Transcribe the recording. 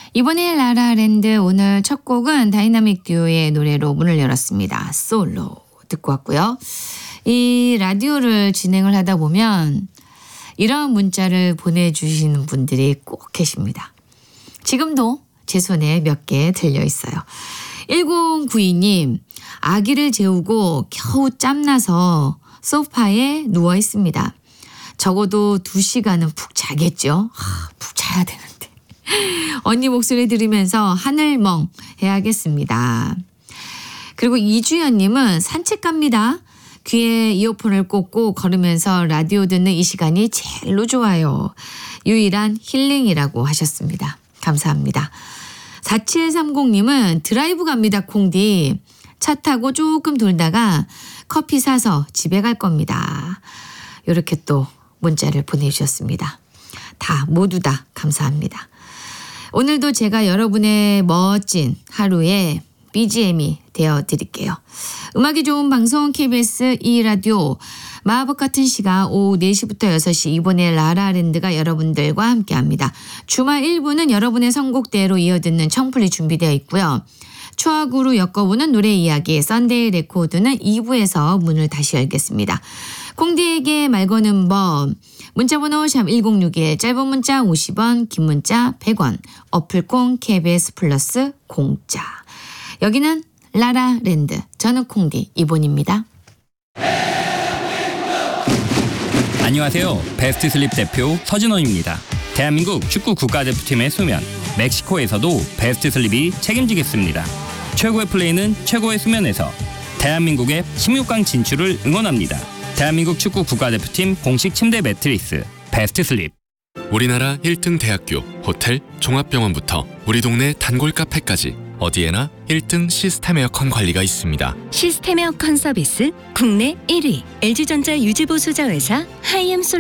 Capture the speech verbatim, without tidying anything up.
이번에 라라랜드 오늘 첫 곡은 다이나믹 듀오의 노래로 문을 열었습니다. 솔로 듣고 왔고요. 이 라디오를 진행을 하다 보면 이런 문자를 보내주시는 분들이 꼭 계십니다. 지금도 제 손에 몇 개 들려 있어요. 일공구이 님, 아기를 재우고 겨우 짬나서 소파에 누워 있습니다. 적어도 두 시간은 푹 자겠죠. 하, 푹 자야 되는데. 언니 목소리 들으면서 하늘멍 해야겠습니다. 그리고 이주연님은 산책 갑니다. 귀에 이어폰을 꽂고 걸으면서 라디오 듣는 이 시간이 제일로 좋아요. 유일한 힐링이라고 하셨습니다. 감사합니다. 사칠삼공 님은 드라이브 갑니다. 콩디. 차 타고 조금 돌다가 커피 사서 집에 갈 겁니다. 이렇게 또 문자를 보내주셨습니다. 다 모두 다 감사합니다. 오늘도 제가 여러분의 멋진 하루에 비지엠이 되어드릴게요. 음악이 좋은 방송 케이비에스 이 라디오 마법 같은 시간 오후 네 시부터 여섯 시 이번에 라라랜드가 여러분들과 함께합니다. 주말 일 부는 여러분의 선곡대로 이어듣는 청플리 준비되어 있고요. 추억으로 엮어보는 노래 이야기 썬데이 레코드는 이 부에서 문을 다시 열겠습니다. 콩디에게 말 거는 법 문자번호 샵 일공육일 짧은 문자 오십 원 긴 문자 백 원 어플콩 케이비에스 플러스 공짜. 여기는 라라랜드 저는 콩디 이본입니다. 안녕하세요. 베스트 슬립 대표 서진원입니다. 대한민국 축구 국가대표팀의 수면 멕시코에서도 베스트 슬립이 책임지겠습니다. 최고의 플레이는 최고의 수면에서 대한민국의 십육 강 진출을 응원합니다. 대한민국 축구 국가대표팀 공식 침대 매트리스 베스트 슬립. 우리나라 일 등 대학교, 호텔, 종합병원부터 우리 동네 단골 카페까지 어디에나 일 등 시스템 에어컨 관리가 있습니다. 시스템 에어컨 서비스 국내 일 위 엘지전자 유지보수자 회사 하이엠솔